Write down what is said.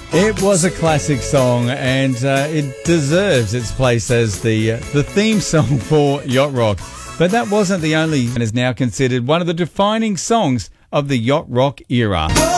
It was a classic song, and it deserves its place as the theme song for Yacht Rock. But that wasn't the only, and is now considered one of the defining songs of the Yacht Rock era.